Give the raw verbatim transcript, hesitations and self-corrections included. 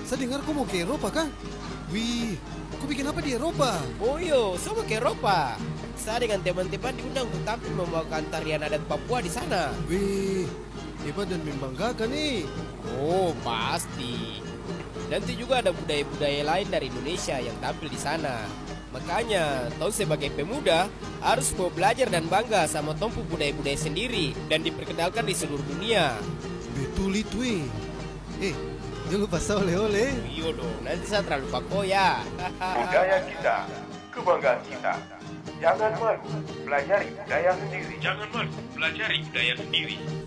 saya dengar kau mau ke Eropa kah? Wih, kau bikin apa di Eropa? Oh yo, sama ke Eropa. Saya dengan teman-teman diundang untuk tampil membawakan tarian adat Papua di sana. Wih, hebat dan membanggakan nih. Oh, pasti. Nanti juga ada budaya-budaya lain dari Indonesia yang tampil di sana. Makanya, tahu sebagai pemuda harus mau belajar dan bangga sama tompu budaya-budaya sendiri dan diperkenalkan di seluruh dunia. Betul itu, eh. Eh, jangan lupa saya oleh-oleh. Iya dong, nanti saya terlalu pakoya. Budaya kita, kebanggaan kita. Jangan malu, pelajari budaya sendiri. Jangan malu, pelajari budaya sendiri.